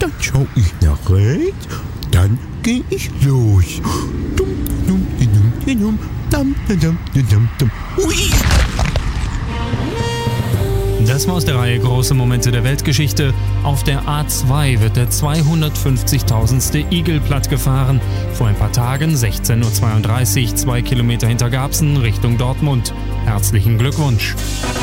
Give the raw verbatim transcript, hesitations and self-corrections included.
Dann schau ich nach rechts, dann geh ich los. Dum, dum, dum, dum, dum, dum, dum, dum, dum, dum. Ui! Das war aus der Reihe Große Momente der Weltgeschichte. Auf der A zwei wird der zweihundertfünfzigtausendste Igel platt gefahren. Vor ein paar Tagen, sechzehn Uhr zweiunddreißig, zwei Kilometer hinter Garbsen Richtung Dortmund. Herzlichen Glückwunsch!